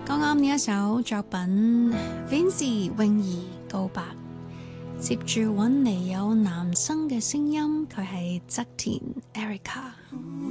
剛啱呢一首作品 Vincy 泳兒告白，接住搵嚟有男生嘅聲音，佢係側田 Erica。